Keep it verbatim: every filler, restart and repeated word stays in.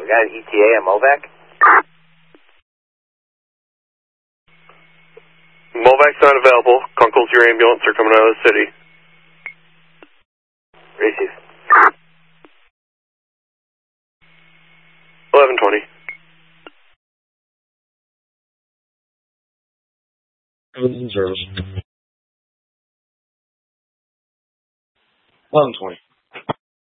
We got an E T A at Movac. Movac's not available. Kunkel's your ambulance. They're coming out of the city. Receive. eleven twenty. Ambulance in service. eleven twenty.